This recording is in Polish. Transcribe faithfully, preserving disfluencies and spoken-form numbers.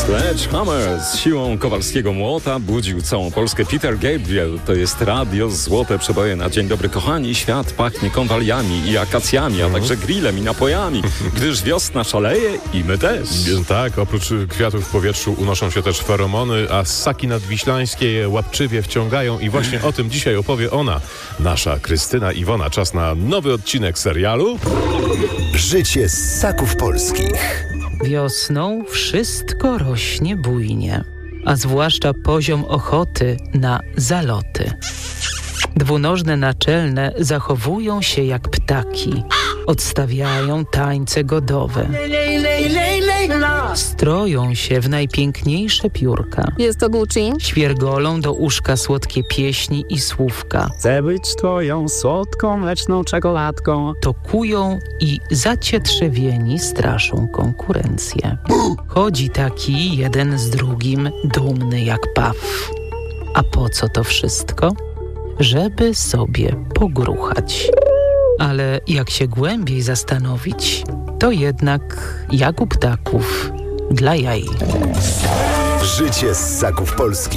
Sledgehammer z siłą kowalskiego młota budził całą Polskę. Peter Gabriel, to jest radio Złote Przeboje na Dzień Dobry. Kochani, świat pachnie konwaliami i akacjami, a także grillem i napojami, gdyż wiosna szaleje i my też. Tak, oprócz kwiatów w powietrzu unoszą się też feromony, a ssaki nadwiślańskie je łapczywie wciągają i właśnie o tym dzisiaj opowie ona, nasza Krystyna Iwona. Czas na nowy odcinek serialu Życie ssaków polskich. Wiosną wszystko rośnie bujnie, a zwłaszcza poziom ochoty na zaloty. Dwunożne naczelne zachowują się jak ptaki, odstawiają tańce godowe, stroją się w najpiękniejsze piórka. Jest to Gucci? Świergolą do uszka słodkie pieśni i słówka. Chcę być twoją słodką, mleczną czekoladką. Tokują i zacietrzewieni straszą konkurencję. Chodzi taki jeden z drugim, dumny jak paw. A po co to wszystko? Żeby sobie pogruchać. Ale jak się głębiej zastanowić, to jednak jak u ptaków dla jaj. Życie ssaków polskich.